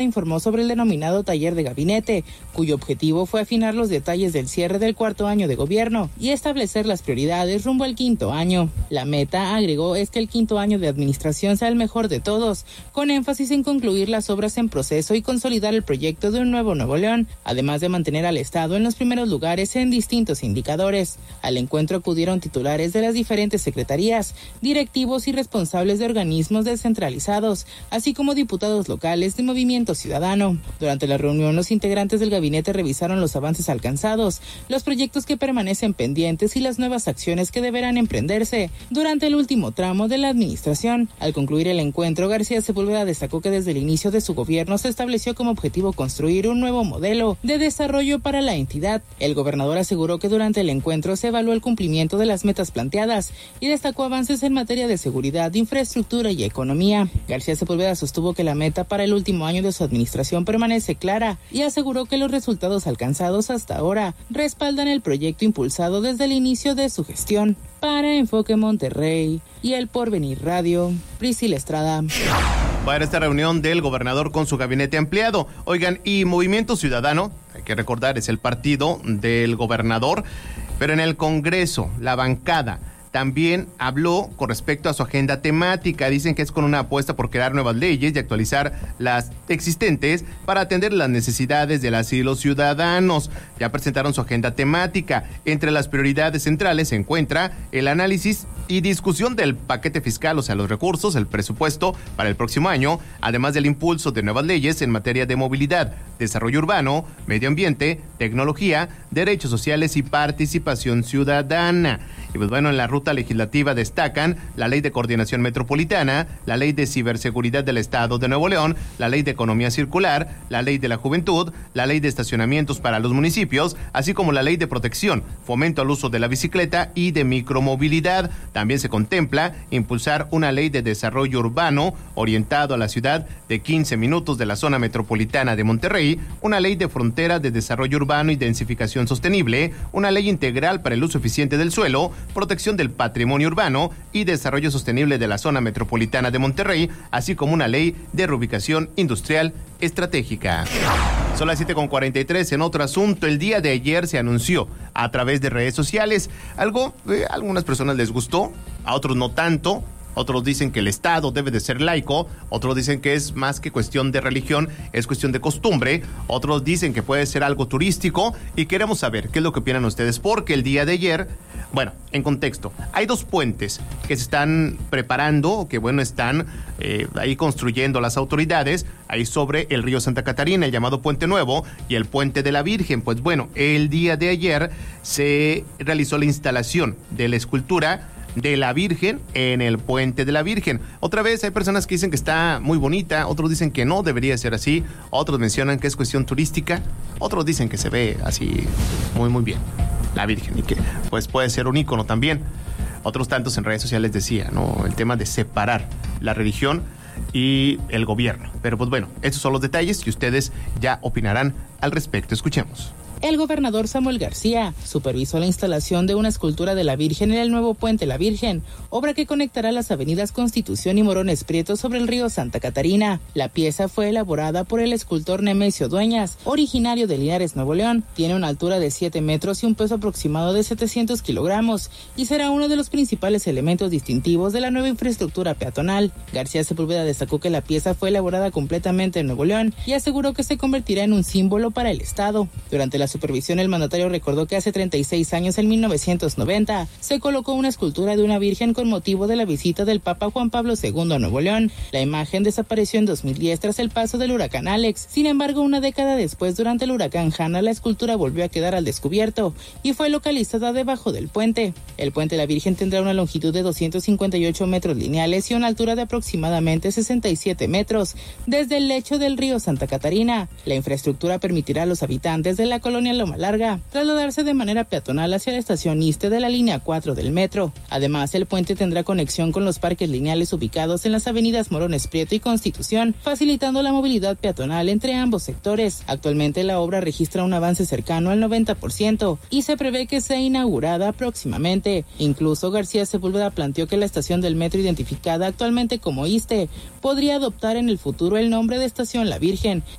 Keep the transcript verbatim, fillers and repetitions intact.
informó sobre el denominado taller de gabinete, cuyo objetivo fue afinar los detalles del cierre del cuarto año de gobierno y establecer las prioridades rumbo al quinto año. La meta, agregó, es que el quinto año de administración sea el mejor de todos, con énfasis en concluir las obras en proceso y consolidar el proyecto de un nuevo Nuevo León, además de mantener al Estado en los primeros lugares en distintos indicadores. Al encuentro acudieron titulares de las diferentes secretarías, directivos y responsables de organismos descentralizados, así como diputados locales de Movimiento Ciudadano. Durante la reunión, los integrantes del gabinete revisaron los avances alcanzados, los proyectos que permanecen pendientes y las nuevas acciones que deberán emprenderse durante el último tramo de la administración. Al concluir el encuentro, García Sepúlveda destacó que desde el inicio de su gobierno se estableció como objetivo construir un nuevo modelo de desarrollo para la entidad. El gobernador aseguró que durante el encuentro se evaluó el cumplimiento de las metas planteadas y destacó avances en materia de seguridad, infraestructura y economía. García Sepúlveda sostuvo que la meta para el último año de su administración permanece clara y aseguró que los resultados alcanzados hasta ahora respaldan el proyecto impulsado desde el inicio de su gestión. Para Enfoque Monterrey y El Porvenir Radio, Priscila Estrada. Para esta reunión del gobernador con su gabinete ampliado. Oigan, y Movimiento Ciudadano, hay que recordar, es el partido del gobernador, pero en el Congreso, la bancada también habló con respecto a su agenda temática. Dicen que es con una apuesta por crear nuevas leyes y actualizar las existentes para atender las necesidades de las y los ciudadanos. Ya presentaron su agenda temática. Entre las prioridades centrales se encuentra el análisis y discusión del paquete fiscal, o sea, los recursos, el presupuesto para el próximo año, además del impulso de nuevas leyes en materia de movilidad, desarrollo urbano, medio ambiente, tecnología, derechos sociales y participación ciudadana. Y pues bueno, en la ruta legislativa destacan la Ley de Coordinación Metropolitana, la Ley de Ciberseguridad del Estado de Nuevo León, la Ley de Economía Circular, la Ley de la Juventud, la Ley de Estacionamientos para los municipios, así como la Ley de Protección, Fomento al Uso de la Bicicleta y de Micromovilidad. También se contempla impulsar una Ley de Desarrollo Urbano orientado a la ciudad de quince minutos de la zona metropolitana de Monterrey, una Ley de Frontera de Desarrollo Urbano y Densificación Sostenible, una Ley Integral para el Uso Eficiente del Suelo, protección del patrimonio urbano y desarrollo sostenible de la zona metropolitana de Monterrey, así como una ley de reubicación industrial estratégica. Son las siete con cuarenta y tres. En otro asunto, el día de ayer se anunció a través de redes sociales algo, eh, a algunas personas les gustó, a otros no tanto. Otros dicen que el Estado debe de ser laico, otros dicen que es más que cuestión de religión, es cuestión de costumbre, otros dicen que puede ser algo turístico y queremos saber qué es lo que opinan ustedes, porque el día de ayer, bueno, en contexto, hay dos puentes que se están preparando, que bueno, están eh, ahí construyendo las autoridades, ahí sobre el río Santa Catarina, el llamado Puente Nuevo y el Puente de la Virgen. Pues bueno, el día de ayer se realizó la instalación de la escultura de la Virgen en el Puente de la Virgen. Otra vez hay personas que dicen que está muy bonita, otros dicen que no debería ser así, otros mencionan que es cuestión turística, otros dicen que se ve así muy muy bien la Virgen y que pues puede ser un ícono también. Otros tantos en redes sociales decía, ¿no? El tema de separar la religión y el gobierno. Pero pues bueno, estos son los detalles y ustedes ya opinarán al respecto. Escuchemos. El gobernador Samuel García supervisó la instalación de una escultura de la Virgen en el nuevo Puente La Virgen, obra que conectará las avenidas Constitución y Morones Prieto sobre el río Santa Catarina. La pieza fue elaborada por el escultor Nemesio Dueñas, originario de Linares, Nuevo León. Tiene una altura de siete metros y un peso aproximado de setecientos kilogramos y será uno de los principales elementos distintivos de la nueva infraestructura peatonal. García Sepúlveda destacó que la pieza fue elaborada completamente en Nuevo León y aseguró que se convertirá en un símbolo para el Estado. Durante la supervisión, el mandatario recordó que hace treinta y seis años, en mil novecientos noventa, se colocó una escultura de una virgen con motivo de la visita del Papa Juan Pablo segundo a Nuevo León. La imagen desapareció en dos mil diez tras el paso del huracán Alex. Sin embargo, una década después, durante el huracán Hanna, la escultura volvió a quedar al descubierto y fue localizada debajo del puente. El Puente de la Virgen tendrá una longitud de doscientos cincuenta y ocho metros lineales y una altura de aproximadamente sesenta y siete metros desde el lecho del río Santa Catarina. La infraestructura permitirá a los habitantes de la colonia colonia Loma Larga, trasladarse de manera peatonal hacia la estación Iste de la línea cuatro del metro. Además, el puente tendrá conexión con los parques lineales ubicados en las avenidas Morones Prieto y Constitución, facilitando la movilidad peatonal entre ambos sectores. Actualmente la obra registra un avance cercano al noventa por ciento y se prevé que sea inaugurada próximamente. Incluso García Sepúlveda planteó que la estación del metro identificada actualmente como Iste podría adoptar en el futuro el nombre de Estación La Virgen.